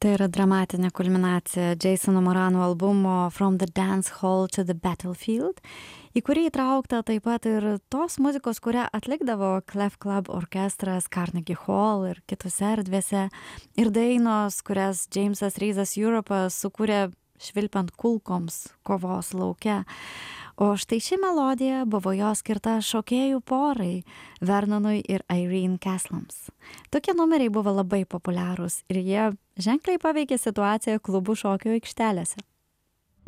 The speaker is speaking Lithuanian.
Tai yra dramatinė kulminacija Jasono Morano albumo From the Dance Hall to the Battlefield, į kurį įtraukta taip pat ir tos muzikos, kurią atlikdavo Clef Club orkestras Carnegie Hall ir kitose erdvėse, ir dainos, kurias Jamesas Reisas Europas sukūrė švilpiant kulkoms kovos lauke. O štai ši melodija buvo jo skirta šokėjų porai Vernonui ir Irene Caslams. Tokie numeriai buvo labai populiarūs ir jie ženkliai paveikė situaciją klubų šokių aikštelėse.